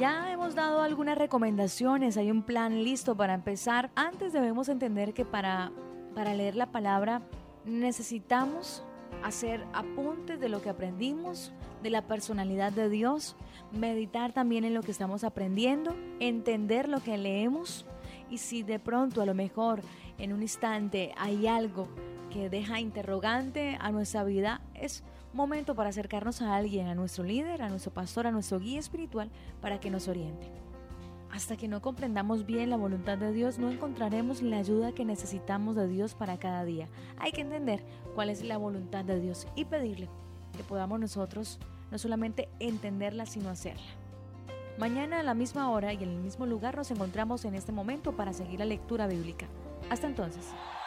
Ya hemos dado algunas recomendaciones, hay un plan listo para empezar. Antes debemos entender que para leer la palabra necesitamos hacer apuntes de lo que aprendimos, de la personalidad de Dios, meditar también en lo que estamos aprendiendo, entender lo que leemos, y si de pronto a lo mejor en un instante hay algo que deja interrogante a nuestra vida, es momento para acercarnos a alguien, a nuestro líder, a nuestro pastor, a nuestro guía espiritual, para que nos oriente. Hasta que no comprendamos bien la voluntad de Dios, no encontraremos la ayuda que necesitamos de Dios para cada día. Hay que entender cuál es la voluntad de Dios y pedirle que podamos nosotros no solamente entenderla, sino hacerla. Mañana a la misma hora y en el mismo lugar nos encontramos en este momento para seguir la lectura bíblica. Hasta entonces.